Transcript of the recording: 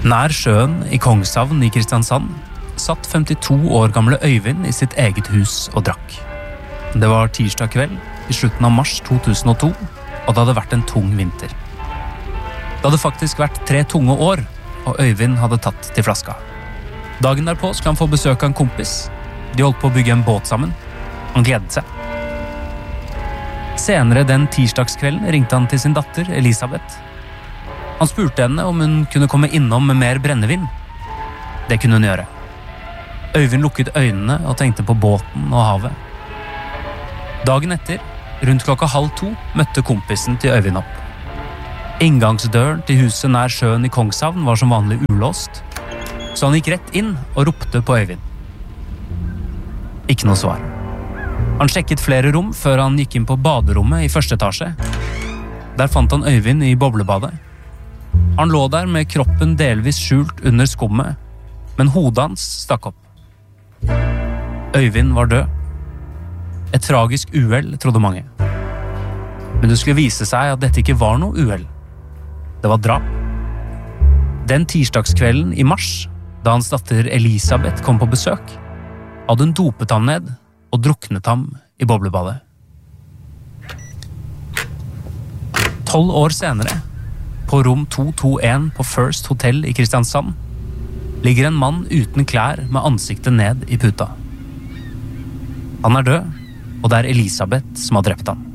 Nær sjøen i Kongshavn i Kristiansand satt 52 år gamle Øyvind i sitt eget hus og drakk. Det var tirsdag kveld i slutten av mars 2002, og det hadde vært en tung vinter. Det hadde faktisk vært 3 tunge år, og Øyvind hadde tatt til flaska. Dagen derpå skulle han få besøk av en kompis. De holdt på å bygge en båt sammen. Han gledet seg. Senere den tirsdagskvelden ringte han til sin datter, Elisabeth. Han spurte henne om hun kunne komme innom med mer brennevin. Det kunne hun gjøre. Øyvind lukket øynene og tenkte på båten og havet. Dagen etter, rundt 1:30, møtte kompisen til Øyvind opp. Inngangsdøren til huset nær sjøen i Kongshavn var som vanlig ulåst, så han gikk rett inn og ropte på Øyvind. Ikke noe svar. Han sjekket flere rom før han gikk inn på baderommet i første etasje. Der fant han Øyvind i boblebadet. Han lå der med kroppen delvis skjult under skummet, men hodet hans stakk opp. Øyvind var død. Et tragisk uhell, trodde mange. Men det skulle vise seg at dette ikke var noe uhell. Det var drap. Den tirsdagskvelden i mars, da hans datter Elisabeth kom på besøk, hadde hun dopet ham ned og druknet ham i boblebadet. 12 år senere, på rom 221 på First Hotel i Kristiansand, ligger en mann uten klær med ansiktet ned i puta. Han er død, og det er Elisabeth som har drept ham.